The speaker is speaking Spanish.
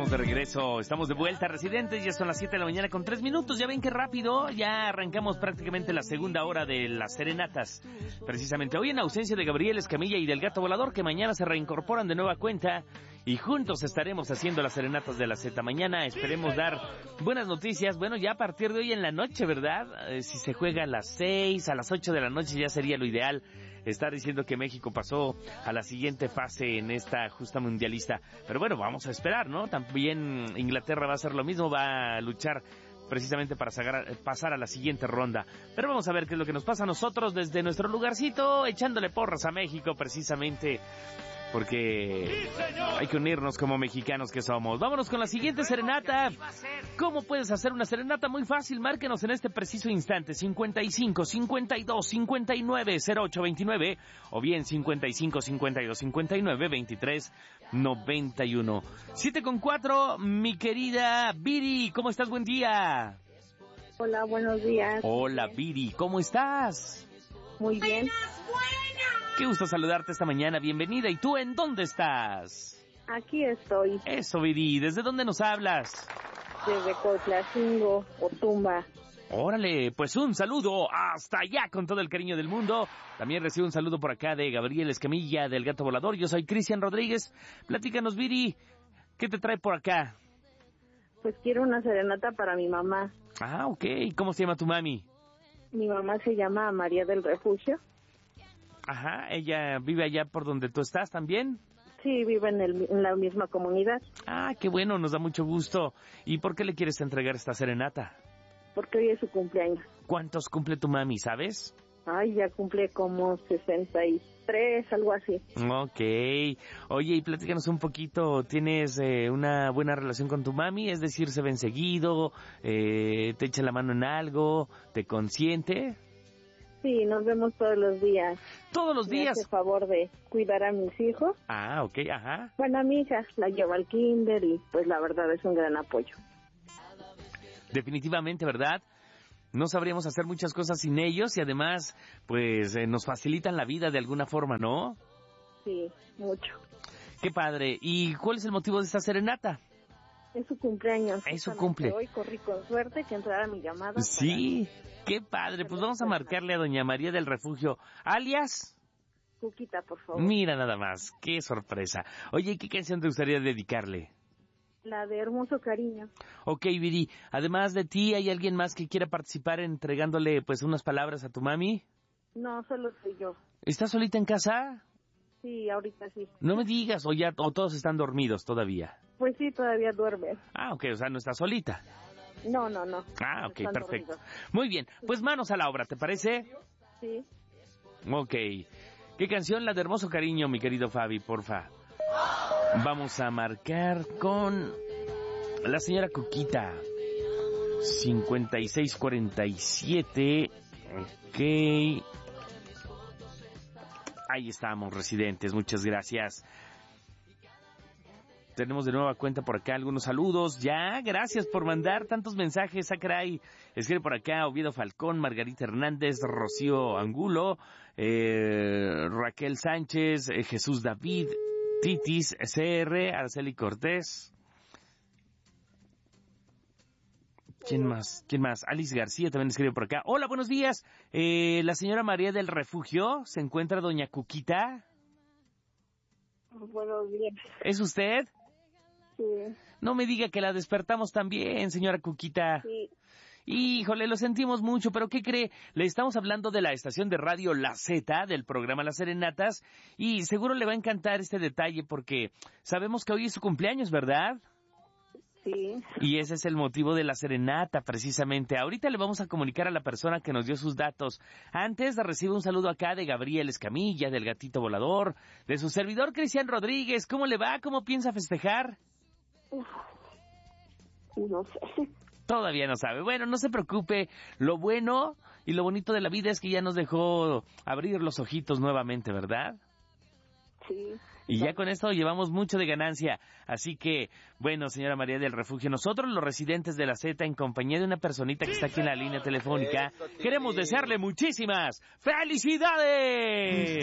de regreso, estamos de vuelta, residentes, ya son las 7 de la mañana con 3 minutos, ya ven qué rápido, ya arrancamos prácticamente la segunda hora de las serenatas, precisamente hoy en ausencia de Gabriel Escamilla y del Gato Volador, que mañana se reincorporan de nueva cuenta, y juntos estaremos haciendo las serenatas de la Z. Mañana esperemos dar buenas noticias, bueno, ya a partir de hoy en la noche, ¿verdad? Si se juega a las 6, a las 8 de la noche ya sería lo ideal, estar diciendo que México pasó a la siguiente fase en esta justa mundialista, pero bueno, vamos a esperar, ¿no? También Inglaterra va a hacer lo mismo, va a luchar precisamente para pasar a la siguiente ronda. Pero vamos a ver qué es lo que nos pasa a nosotros desde nuestro lugarcito, echándole porras a México precisamente, porque hay que unirnos como mexicanos que somos. Vámonos con la siguiente serenata. ¿Cómo puedes hacer una serenata? Muy fácil, márquenos en este preciso instante, 55 52 59 08 29 o bien 55 52 59 23 91. 7:04, mi querida Viri, ¿cómo estás? Buen día. Hola, buenos días. Hola Viri, ¿cómo estás? Muy bien. Qué gusto saludarte esta mañana, bienvenida. ¿Y tú en dónde estás? Aquí estoy. Eso, Viri, ¿desde dónde nos hablas? Desde Coatlacingo, Otumba. Órale, pues un saludo hasta allá con todo el cariño del mundo. También recibo un saludo por acá de Gabriel Escamilla del Gato Volador. Yo soy Cristian Rodríguez. Platícanos, Viri, ¿qué te trae por acá? Pues quiero una serenata para mi mamá. Ah, ok. ¿Cómo se llama tu mami? Mi mamá se llama María del Refugio. Ajá, ¿ella vive allá por donde tú estás también? Sí, vive en la misma comunidad. Ah, qué bueno, nos da mucho gusto. ¿Y por qué le quieres entregar esta serenata? Porque hoy es su cumpleaños. ¿Cuántos cumple tu mami, sabes? Ay, ya cumple como 63, algo así. Ok. Oye, y platícanos un poquito, ¿tienes una buena relación con tu mami? Es decir, ¿se ven seguido? ¿Te echa la mano en algo? ¿Te consiente? Sí, nos vemos todos los días. ¿Todos los días? Me hace favor de cuidar a mis hijos. Ah, ok, ajá. Bueno, a mi hija la llevo al kinder y pues la verdad es un gran apoyo. Definitivamente, ¿verdad? No sabríamos hacer muchas cosas sin ellos y además, pues, nos facilitan la vida de alguna forma, ¿no? Sí, mucho. Qué padre. ¿Y cuál es el motivo de esta serenata? Es su cumpleaños. Es su cumple. Hoy corrí con suerte que entrara mi llamada. Sí, qué padre. Pues vamos a marcarle a doña María del Refugio, alias Cuquita, por favor. Mira nada más, qué sorpresa. Oye, ¿qué canción te gustaría dedicarle? La de Hermoso Cariño. Ok, Viri, además de ti, ¿hay alguien más que quiera participar entregándole pues unas palabras a tu mami? No, solo soy yo. ¿Estás solita en casa? Sí, ahorita sí. No me digas, o todos están dormidos todavía. Pues sí, todavía duerme. Ah, ok, o sea, no estás solita. No. Ah, ok, Están perfecto. dormidos. Muy bien, pues manos a la obra, ¿te parece? Sí. Ok. ¿Qué canción? La de Hermoso Cariño, mi querido Fabi, porfa. Vamos a marcar con la señora Cuquita. 5647. Ok. Ahí estamos, residentes. Muchas gracias. Tenemos de nueva cuenta por acá algunos saludos. Ya, gracias por mandar tantos mensajes. Sacray, escribe por acá Oviedo Falcón, Margarita Hernández, Rocío Angulo, Raquel Sánchez, Jesús David, Titis CR, Araceli Cortés. ¿Quién más? Alice García también escribe por acá. Hola, buenos días. La señora María del Refugio, ¿se encuentra doña Cuquita? Buenos días. ¿Es usted? Sí. No me diga que la despertamos también, señora Cuquita. Sí. Híjole, lo sentimos mucho, pero ¿qué cree? Le estamos hablando de la estación de radio La Z, del programa Las Serenatas, y seguro le va a encantar este detalle porque sabemos que hoy es su cumpleaños, ¿verdad? Sí. Y ese es el motivo de la serenata, precisamente. Ahorita le vamos a comunicar a la persona que nos dio sus datos. Antes recibe un saludo acá de Gabriel Escamilla, del Gatito Volador, de su servidor Cristian Rodríguez. ¿Cómo le va? ¿Cómo piensa festejar? No sé. Todavía no sabe. Bueno, no se preocupe. Lo bueno y lo bonito de la vida es que ya nos dejó abrir los ojitos nuevamente, ¿verdad? Sí. Y ya con esto llevamos mucho de ganancia. Así que, bueno, señora María del Refugio, nosotros los residentes de la Z, en compañía de una personita que está aquí en la línea telefónica, queremos desearle muchísimas felicidades.